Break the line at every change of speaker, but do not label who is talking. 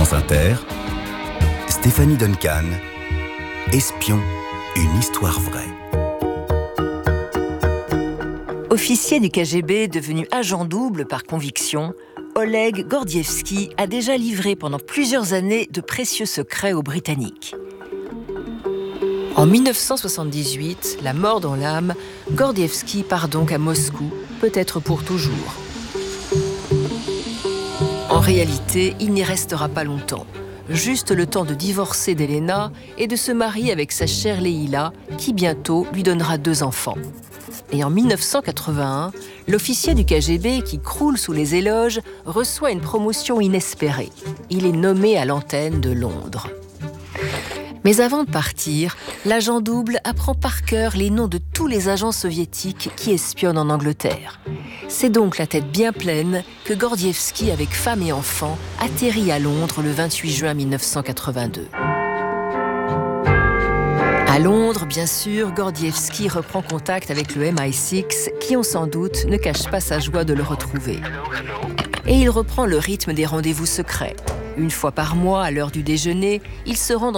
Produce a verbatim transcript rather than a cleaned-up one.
France Inter, Stéphanie Duncan, Espion, une histoire vraie.
Officier du K G B devenu agent double par conviction, Oleg Gordievski a déjà livré pendant plusieurs années de précieux secrets aux Britanniques. En mille neuf cent soixante-dix-huit, la mort dans l'âme, Gordievski part donc à Moscou, peut-être pour toujours. En réalité, il n'y restera pas longtemps. Juste le temps de divorcer d'Elena et de se marier avec sa chère Leïla, qui bientôt lui donnera deux enfants. Et en mille neuf cent quatre-vingt-un, l'officier du K G B qui croule sous les éloges reçoit une promotion inespérée. Il est nommé à l'antenne de Londres. Mais avant de partir, l'agent double apprend par cœur les noms de tous les agents soviétiques qui espionnent en Angleterre. C'est donc la tête bien pleine que Gordievski, avec femme et enfants, atterrit à Londres le vingt-huit juin mille neuf cent quatre-vingt-deux. À Londres, bien sûr, Gordievski reprend contact avec le M I six, qui, on s'en doute, ne cache pas sa joie de le retrouver. Et il reprend le rythme des rendez-vous secrets. Une fois par mois, à l'heure du déjeuner, il se rend dans